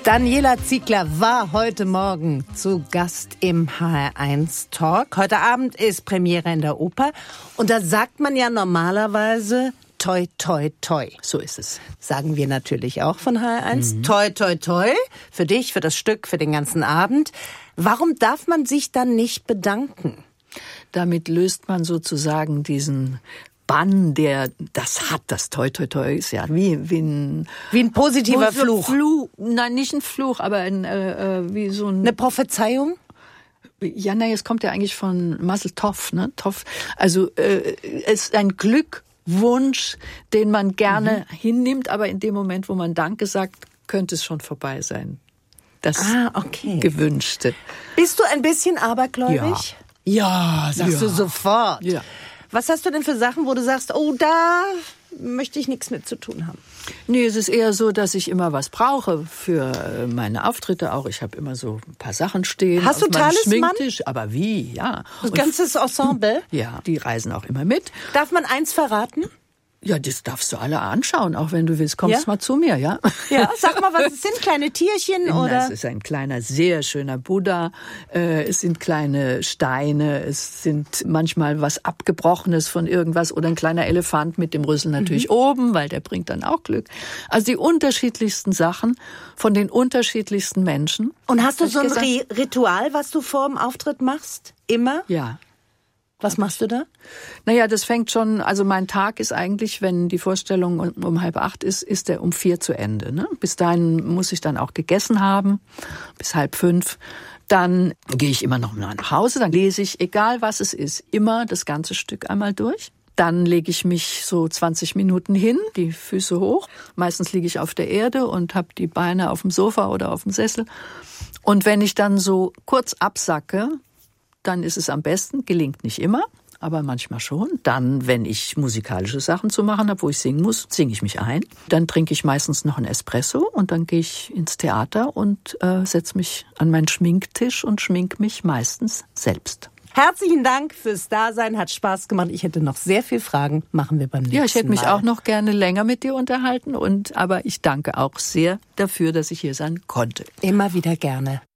Daniela Ziegler war heute Morgen zu Gast im HR1 Talk. Heute Abend ist Premiere in der Oper. Und da sagt man ja normalerweise toi, toi, toi. So ist es. Sagen wir natürlich auch von HR1. Toi, toi, toi. Für dich, für das Stück, für den ganzen Abend. Warum darf man sich dann nicht bedanken? Damit löst man sozusagen diesen Bann, der das hat, das Toi Toi Toi ist ja wie ein positiver Fluch. Nein, nicht ein Fluch, aber wie so eine Prophezeiung. Ja, es kommt ja eigentlich von Mazel Tov, ne? Tov. Also es ist ein Glückwunsch, den man gerne hinnimmt, aber in dem Moment, wo man Danke sagt, könnte es schon vorbei sein. Das Gewünschte. Bist du ein bisschen abergläubig? Ja, sagst du sofort. Ja. Was hast du denn für Sachen, wo du sagst, oh, da möchte ich nichts mit zu tun haben? Nee, es ist eher so, dass ich immer was brauche für meine Auftritte auch. Ich habe immer so ein paar Sachen stehen. Hast du Talisman? Aber wie, ja. Das ganze Ensemble? Ja, die reisen auch immer mit. Darf man eins verraten? Ja, das darfst du alle anschauen, auch wenn du willst. Kommst mal zu mir, ja? Ja, sag mal, was es sind, kleine Tierchen oder? Es ist ein kleiner, sehr schöner Buddha. Es sind kleine Steine. Es sind manchmal was Abgebrochenes von irgendwas oder ein kleiner Elefant mit dem Rüssel natürlich oben, weil der bringt dann auch Glück. Also die unterschiedlichsten Sachen von den unterschiedlichsten Menschen. Und hast du so ein Ritual, was du vor dem Auftritt machst? Immer? Ja. Was machst du da? Naja, das fängt schon, also mein Tag ist eigentlich, wenn die Vorstellung um 7:30 ist der um 4 zu Ende. Ne? Bis dahin muss ich dann auch gegessen haben, bis 4:30. Dann gehe ich immer noch mal nach Hause, dann lese ich, egal was es ist, immer das ganze Stück einmal durch. Dann lege ich mich so 20 Minuten hin, die Füße hoch. Meistens liege ich auf der Erde und habe die Beine auf dem Sofa oder auf dem Sessel. Und wenn ich dann so kurz absacke, dann ist es am besten, gelingt nicht immer, aber manchmal schon. Dann, wenn ich musikalische Sachen zu machen habe, wo ich singen muss, singe ich mich ein. Dann trinke ich meistens noch einen Espresso und dann gehe ich ins Theater und setze mich an meinen Schminktisch und schmink mich meistens selbst. Herzlichen Dank fürs Dasein, hat Spaß gemacht. Ich hätte noch sehr viele Fragen, machen wir beim nächsten Mal. Ja, ich hätte mich auch noch gerne länger mit dir unterhalten, aber ich danke auch sehr dafür, dass ich hier sein konnte. Immer wieder gerne.